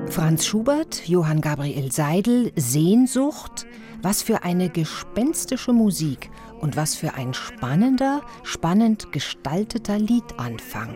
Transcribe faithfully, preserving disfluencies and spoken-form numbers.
Franz Schubert, Johann Gabriel Seidel, Sehnsucht. Was für eine gespenstische Musik und was für ein spannender, spannend gestalteter Liedanfang.